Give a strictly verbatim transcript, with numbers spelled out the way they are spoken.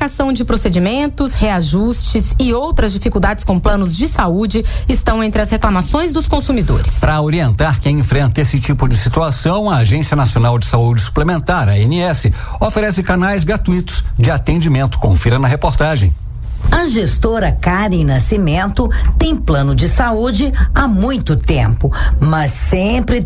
marcação de procedimentos, reajustes e outras dificuldades com planos de saúde estão entre as reclamações dos consumidores. Para orientar quem enfrenta esse tipo de situação, a Agência Nacional de Saúde Suplementar, a A N S, oferece canais gratuitos de atendimento. Confira na reportagem. A gestora Karen Nascimento tem plano de saúde há muito tempo, mas sempre